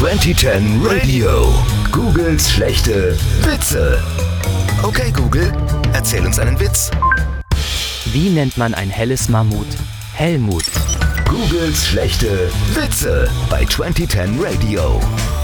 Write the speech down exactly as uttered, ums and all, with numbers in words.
zwanzig zehn Radio. Googles schlechte Witze. Okay Google, erzähl uns einen Witz. Wie nennt man ein helles Mammut? Helmut. Googles schlechte Witze bei zwanzig zehn Radio.